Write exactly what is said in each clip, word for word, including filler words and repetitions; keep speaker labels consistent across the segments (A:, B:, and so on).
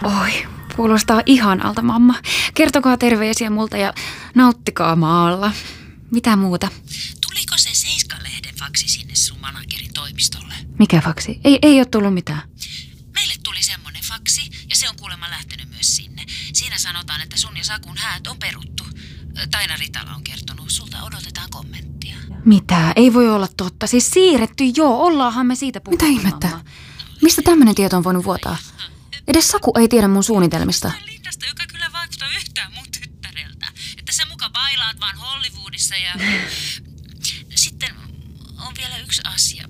A: Oi, kuulostaa ihanalta, mamma. Kertokaa terveisiä multa ja nauttikaa maalla. Mitä muuta?
B: Tuliko se Seiska-lehden faksi sinne sun managerin toimistolle?
A: Mikä faksi? Ei, ei ole tullut mitään.
B: Meille tuli semmonen faksi ja se on kuulemma lähtenyt myös sinne. Siinä sanotaan, että sun ja Sakun häät on peruttu. Taina Ritala on kertonut. Sulta odotetaan kommenttia.
A: Mitä? Ei voi olla totta. Siis siirretty, joo. Ollaanhan me siitä puhuttu. Mitä ihmettä? Mamma. Mistä tämmöinen tieto on voinut vuotaa? Edes Saku ei tiedä mun suunnitelmista.
B: Lindasta, joka kyllä vaikuttaa yhtään mun tyttäreltä. Että sä muka bailaat vaan Hollywoodissa ja... Sitten on vielä yksi asia.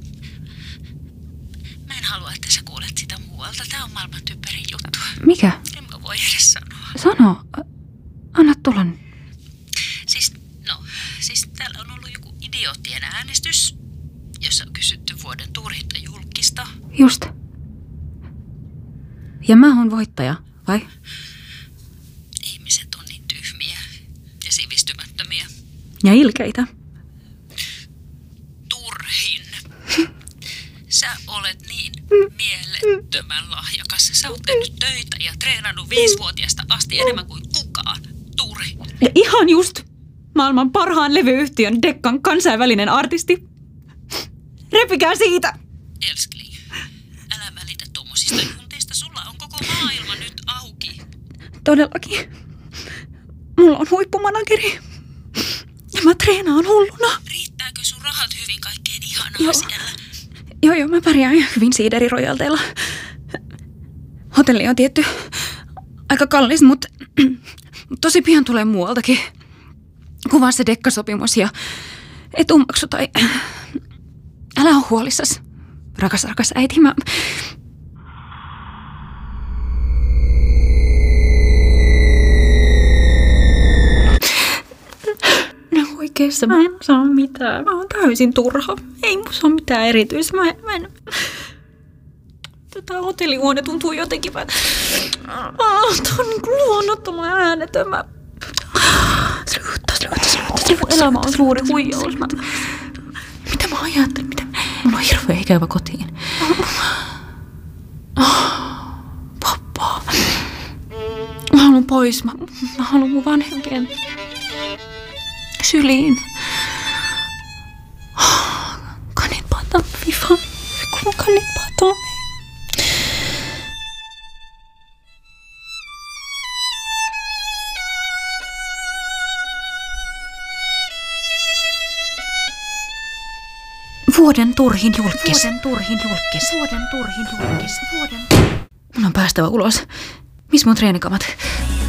B: Mä en halua, että sä kuulet sitä muualta. Tää on maailman typerin juttu.
A: Mikä?
B: En mä voi edes sanoa.
A: Sano. Anna tulla.
B: Siis, no, siis täällä on ollut joku idioottien äänestys, jossa on kysytty vuoden turhinta julkista.
A: Just. Ja mä oon voittaja, vai?
B: Ihmiset on niin tyhmiä ja sivistymättömiä.
A: Ja ilkeitä.
B: Turhin. Sä olet niin mielettömän lahjakas. Sä oot tehnyt töitä ja treenannut viisivuotiaasta asti enemmän kuin kukaan. Turhin.
A: Ja ihan just maailman parhaan levyyhtiön Dekkan kansainvälinen artisti. Repikää siitä!
B: Elskling, älä välitä tommosista junteista. Sulla on koko maailma nyt auki.
A: Todellakin. Mulla on huippumanageri. Ja mä treenaan hulluna.
B: Riittääkö sun rahat hyvin kaikkeen ihanaa
A: Joo.
B: siellä?
A: Joo, joo, mä pärjään ihan hyvin siiderirojalteilla. Hotelli on tietty aika kallis, mutta tosi pian tulee muualtakin. Kuvaa se dekkasopimus ja etumaksu tai... Älä ole huolissas, rakas, rakas äiti. Mä... No oikeassa mä en saa mitään. Mä oon täysin turha. Ei musta ole mitään erityistä. Mä, mä en... Tätä hotellihuone tuntuu jotenkin vähän... Ah, tää on niinku luonnottoman äänetön. Mä... Sluutta, sluutta, sluutta, sluutta. Elämä on suuri huijaus. Mä... Mitä mä ajattelin? Mitä... Mulla on hirveä ikävä kotiin. Pappa. Mä haluun pois. Mä, mä haluun mun vanhempien syliin. Kanit pata viva. Kun kanit pata me. Vuoden turhin julkis. Vuoden turhin julkis. Vuoden turhin julkis. Vuoden... Mun on päästävä ulos. Missä mun treenikamat?